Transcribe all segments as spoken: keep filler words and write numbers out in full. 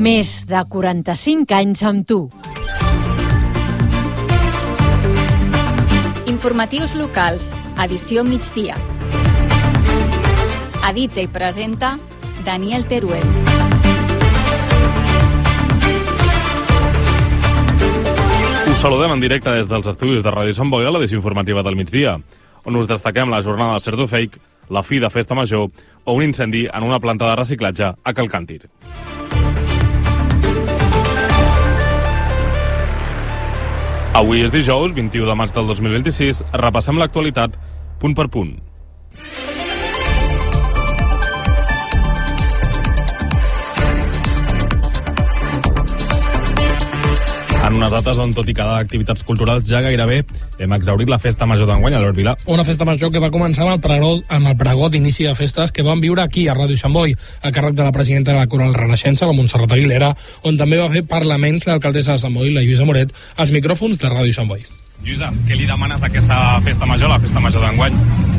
Més de quaranta-cinc anys amb tu. Informatius locals, edició migdia. Edita i presenta Daniel Teruel. Us saludem en directe des dels estudis de Ràdio Sant Boi a l'edició informativa del migdia, on us destaquem la jornada de Cerdofake, la fi de Festa Major o un incendi en una planta de reciclatge a Calcàntir. Avui és dijous, vint-i-u de maig del dos mil vint-i-sis. Repassem l'actualitat punt per punt. En unes dates on, tot i cada activitats culturals, ja gairebé hem exhaurit la Festa Major d'enguany, Albert Vilà. Una Festa Major que va començar amb el pregó, amb el pregó d'inici de festes que vam viure aquí, a Ràdio Sant Boi, a càrrec de la presidenta de la Coral Renaixença, la Montserrat Aguilera, on també va fer parlaments l'alcaldessa de Sant Boi, la Lluïsa Moret, als micròfons de Ràdio Sant Boi. Lluïsa, què li demanes d'aquesta Festa Major, la Festa Major d'enguany?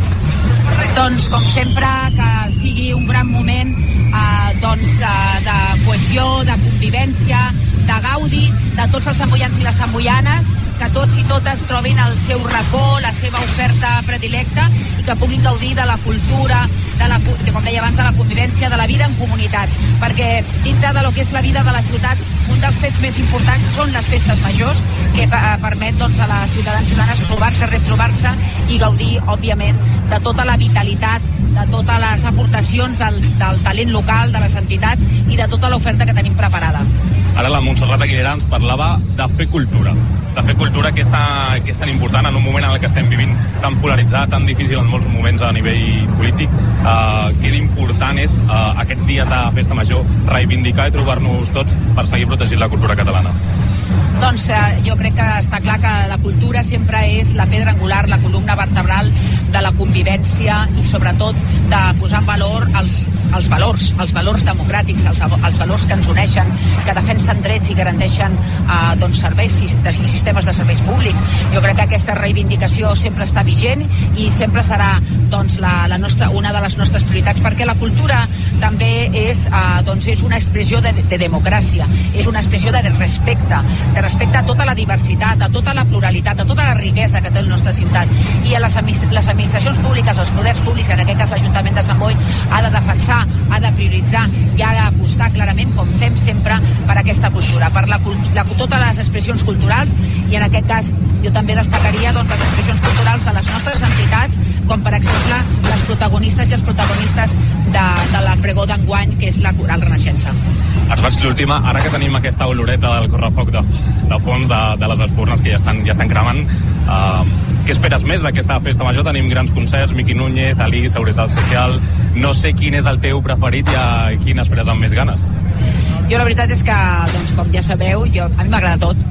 Doncs, com sempre, que sigui un gran moment eh, doncs, eh, de cohesió, de convivència, de gaudi, de tots els samboians i les samboianes, que tots i totes trobin el seu racó, la seva oferta predilecta i que puguin gaudir de la cultura, de la, de, com deia abans, de la convivència, de la vida en comunitat. Perquè dintre de lo que és la vida de la ciutat, un dels fets més importants són les festes majors, que eh, permet doncs, a les ciutadans i ciutadanes trobar-se, retrobar-se i gaudir, òbviament, de tota la vitalitat, de totes les aportacions del, del talent local, de les entitats i de tota l'oferta que tenim preparada. Ara la Montserrat Aguilera ens parlava de fer cultura, de fer cultura que és, tan, que és tan important en un moment en el que estem vivint tan polaritzat, tan difícil en molts moments a nivell polític. Uh, que d'important és uh, aquests dies de Festa Major reivindicar i trobar-nos tots per seguir protegint la cultura catalana. Doncs eh, jo crec que està clar que la cultura sempre és la pedra angular, la columna vertebral de la convivència i sobretot de posar en valor els, els valors, els valors democràtics, els, els valors que ens uneixen, que defensen drets i garanteixen eh, doncs, serveis i sistemes de serveis públics. Jo crec que aquesta reivindicació sempre està vigent i sempre serà doncs, la, la nostra, una de les nostres prioritats, perquè la cultura també és, eh, doncs, és una expressió de, de democràcia, és una expressió de respecte, de respecte a tota la diversitat, a tota la pluralitat, a tota la riquesa que té la nostra ciutat. I a les, administ les administracions públiques, els poders públics, en aquest cas l'Ajuntament de Sant Boi, ha de defensar, ha de prioritzar i ha d'apostar clarament, com fem sempre, per aquesta cultura, per la, la, totes les expressions culturals, i en aquest cas jo també destacaria doncs, les expressions culturals de les nostres entitats, com per exemple les protagonistes i els protagonistes de, de la pregó d'enguany, que és la Coral Renaixença. Es faig l'última, ara que tenim aquesta oloreta del correfoc de, de fons de, de les espurnes que ja estan, ja estan cremant, uh, què esperes més d'aquesta Festa Major? Tenim grans concerts, Miqui Núñez, Ali, Seguretat Social. No sé quin és el teu preferit i a quin esperes amb més ganes. Jo la veritat és que, doncs, com ja sabeu, jo, a mi m'agrada tot.